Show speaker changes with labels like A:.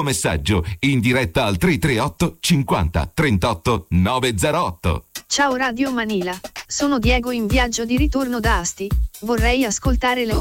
A: tuo messaggio in diretta al 338 50 38 908.
B: Ciao Radio Manila, sono Diego in viaggio di ritorno da Asti. Vorrei ascoltare le